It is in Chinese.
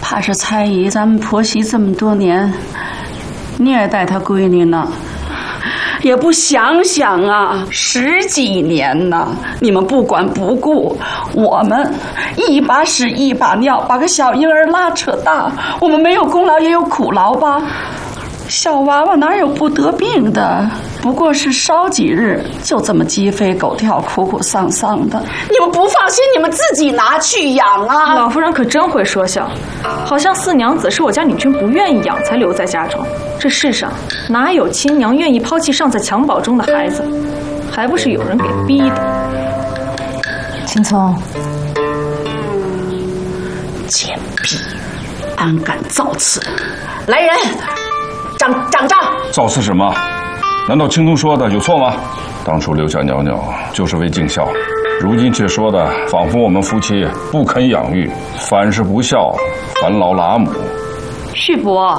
怕是猜疑咱们婆媳这么多年虐待她闺女呢，也不想想啊，10几年呢，你们不管不顾，我们一把屎一把尿把个小婴儿拉扯大，我们没有功劳也有苦劳吧？小娃娃哪有不得病的？不过是烧几日，就这么鸡飞狗跳、苦苦丧丧的。你们不放心，你们自己拿去养啊！ 老夫人可真会说笑，好像四娘子是我家女眷不愿意养才留在家中。这世上哪有亲娘愿意抛弃尚在襁褓中的孩子？还不是有人给逼的。 青葱， 贱婢，安敢造次！来人，掌杖！ 造次什么？难道青葱说的有错吗？当初留下袅袅就是为尽孝，如今却说的仿佛我们夫妻不肯养育，反是不孝，烦劳拉母。 旭伯。